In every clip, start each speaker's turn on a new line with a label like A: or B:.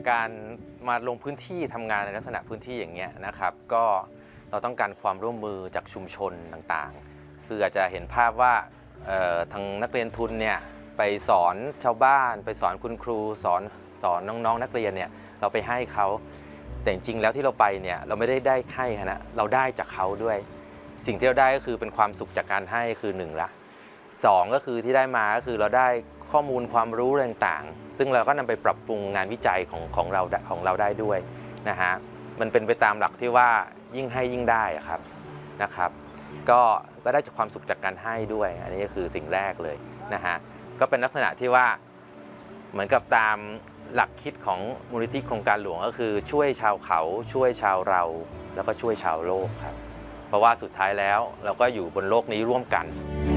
A: การมาลงพื้นที่ทำงานในลักษณะพื้นที่อย่างเงี้ยนะครับก็เราต้องการความร่วมมือจากชุมชนต่างๆคืออาจจะเห็นภาพว่าทางนักเรียนทุนเนี่ยไปสอนชาวบ้านไปสอนคุณครูสอนน้องๆนักเรียนเนี่ยเราไปให้เขาแต่จริงๆแล้วที่เราไปเนี่ยเราไม่ได้ให้นะเราได้จากเขาด้วยสิ่งที่เราได้ก็คือเป็นความสุขจากการให้คือ1ละ2ก็คือที่ได้มาก็คือเราได้ข้อมูลความรู้ต่างๆซึ่งเราก็นำไปปรับปรุงงานวิจัยของเราได้ด้วยนะฮะมันเป็นไปตามหลักที่ว่ายิ่งให้ยิ่งได้นะครับก็ได้จากความสุขจากการให้ด้วยอันนี้ก็คือสิ่งแรกเลยนะฮะก็เป็นลักษณะที่ว่าเหมือนกับตามหลักคิดของมูลนิธิโครงการหลวงก็คือช่วยชาวเขาช่วยชาวเราแล้วก็ช่วยชาวโลกครับเพราะว่าสุดท้ายแล้วเราก็อยู่บนโลกนี้ร่วมกัน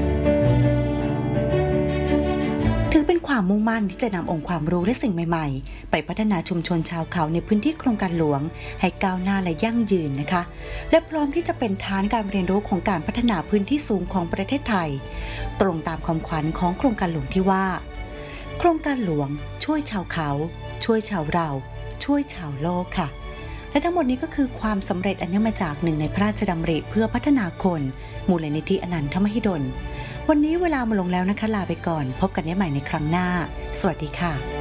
B: ถือเป็นความมุ่งมั่นที่จะนำองค์ความรู้และสิ่งใหม่ๆไปพัฒนาชุมชนชาวเขาในพื้นที่โครงการหลวงให้ก้าวหน้าและยั่งยืนนะคะและพร้อมที่จะเป็นฐานการเรียนรู้ของการพัฒนาพื้นที่สูงของประเทศไทยตรงตามคำขวัญของโครงการหลวงที่ว่าโครงการหลวงช่วยชาวเขาช่วยชาวเราช่วยชาวโลกค่ะและทั้งหมดนี้ก็คือความสำเร็จอันเนื่องมาจากหนึ่งในพระราชดำริเพื่อพัฒนาคนมูลนิธิอนันทมหิดลวันนี้เวลามาลงแล้วนะคะลาไปก่อนพบกันได้ใหม่ในครั้งหน้าสวัสดีค่ะ